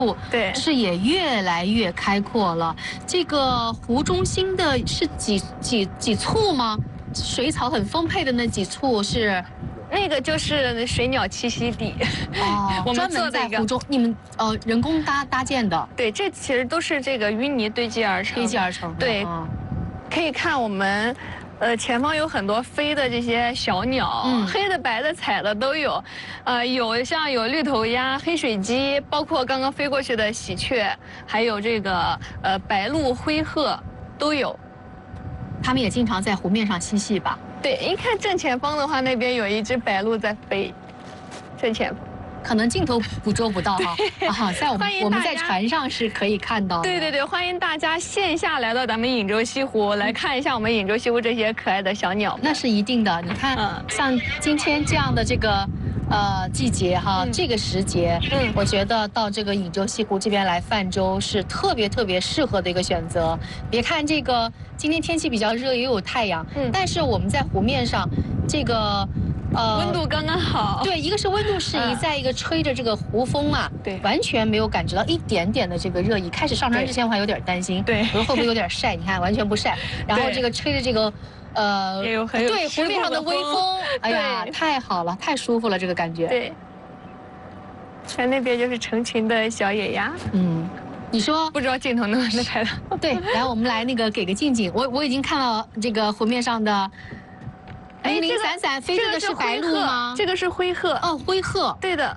对， 是也越来越开阔了。这个湖中心的是几簇吗？水草很丰沛的那几簇是？ 那个就是水鸟栖息地。 哦， 我们专门在湖中，你们人工搭建的。 对，这其实都是这个淤泥堆积而成。对，可以看我们。前方有很多飞的这些小鸟，黑的、白的、彩的都有，有绿头鸭、黑水鸡，包括刚刚飞过去的喜鹊，还有这个白鹭、灰鹤都有。 它们也经常在湖面上嬉戏吧？ 对，一看正前方的话，那边有一只白鹭在飞，正前方。 可能镜头捕捉不到哈，在我们在船上是可以看到的。 对，欢迎大家线下来到咱们颍州西湖来看一下我们颍州西湖这些可爱的小鸟。 那是一定的，你看，像今天这样的这个季节哈，这个时节，我觉得到这个颍州西湖这边来泛舟是特别适合的一个选择。别看这个今天天气比较热，也有太阳，但是我们在湖面上这个。 温度刚刚好。 对，一个是温度适宜，再一个吹着这个湖风啊，对，完全没有感觉到一点点的这个热意。开始上船之前我还有点担心，对，我说会不会有点晒？你看完全不晒，然后这个吹着这个对湖面上的微风，哎呀，太好了，太舒服了，这个感觉。 对，看那边就是成群的小野鸭。 你说不知道镜头能不能拍到？ 对，然后我们来那个给个近景，我已经看到这个湖面上的。零零散散飞着的是白鹭吗？ 这个是灰鹤。 哦，灰鹤。 对的。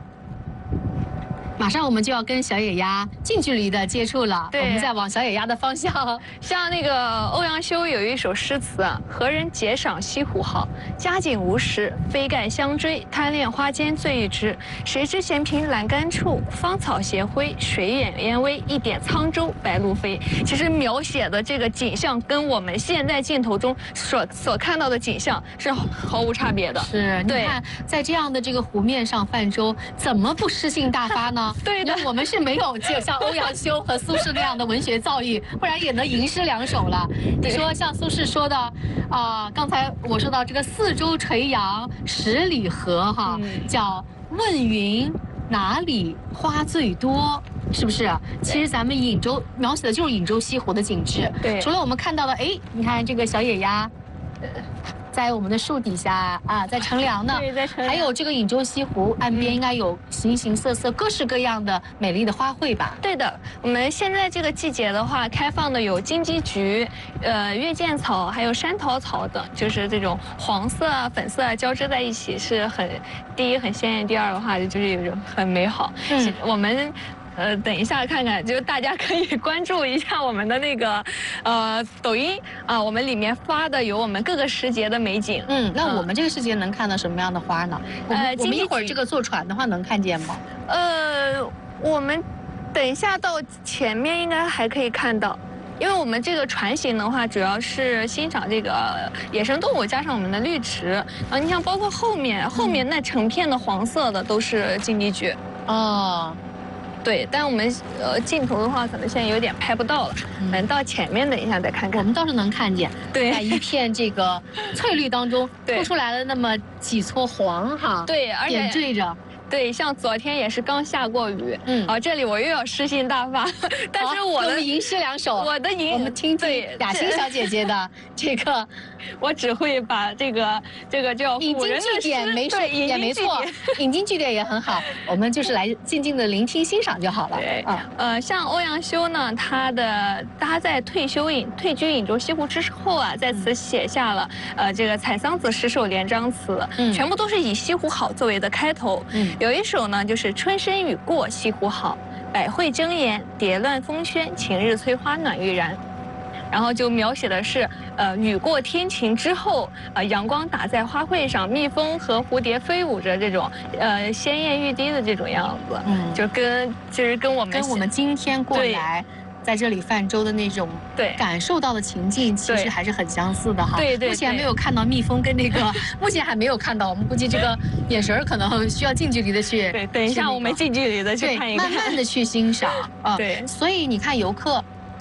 马上我们就要跟小野鸭近距离的接触了，我们再往小野鸭的方向。 像那个欧阳修有一首诗词啊：“何人解赏西湖好？佳景无时，飞盖相追。贪恋花间醉一枝。谁知闲凭栏杆处，芳草斜晖，水眼烟微。一点沧州白鹭飞。”其实描写的这个景象跟我们现在镜头中所看到的景象是毫无差别的。 是，你看在这样的这个湖面上泛舟，怎么不诗兴大发呢？ 对的， 我们是没有就像欧阳修和苏轼那样的文学造诣，不然也能吟诗两首了。你说像苏轼说的刚才我说到这个四周垂杨十里荷哈，叫问云哪里花最多，是不是？其实咱们颍州描写的就是颍州西湖的景致。对，除了我们看到的，哎，你看这个小野鸭。在我们的树底下啊，在乘凉呢。对，在乘凉。还有这个颍州西湖岸边应该有形形色色、各式各样的美丽的花卉吧？ 对的，我们现在这个季节的话，开放的有金鸡菊、月见草，还有山桃草等，就是这种黄色啊、粉色啊交织在一起，是第一很鲜艳，第二的话就是有一种很美好。我们。等一下看看，就是大家可以关注一下我们的那个抖音啊，我们里面发的有我们各个时节的美景。 那我们这个时节能看到什么样的花呢？我们一会儿这个坐船的话能看见吗？ 我们等一下到前面应该还可以看到。因为我们这个船行的话，主要是欣赏这个野生动物，加上我们的绿植。然后你像包括后面那成片的黄色的都是金鸡菊。对，但我们镜头的话，可能现在有点拍不到了。到前面等一下再看看。 我们倒是能看见，在一片这个翠绿当中，凸出来了那么几撮黄哈。对，而且点缀着。 对，像昨天也是刚下过雨，这里我又要诗兴大发，但是我们吟诗两首， 我们听雅欣小姐姐的这个， 我只会把这个叫引经据典，没错，也没错，引经据典也很好，我们就是来静静的聆听欣赏就好了。 对，像欧阳修呢，他在退居颍州西湖之后啊，在此写下了这个《采桑子10首联章词》，全部都是以西湖好作为的开头。有一首呢，就是春深雨过西湖好，百卉争妍，蝶乱蜂圈，晴日催花暖欲燃。然后就描写的是，雨过天晴之后，阳光打在花卉上，蜜蜂和蝴蝶飞舞着这种，鲜艳欲滴的这种样子。就是跟我们今天过来。在这里泛舟的那种感受到的情境，其实还是很相似的哈。对，目前没有看到蜜蜂跟那个，目前还没有看到。我们估计这个眼神可能需要近距离的去。 对，等一下我们近距离的去看一看， 慢慢的去欣赏啊。对，所以你看游客。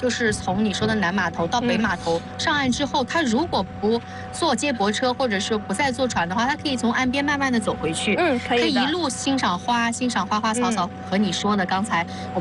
就是从你说的南码头到北码头上岸之后，他如果不坐接驳车或者是不再坐船的话，他可以从岸边慢慢的走回去， 可以的， 可以一路欣赏花，欣赏花花草草。和你说的刚才我们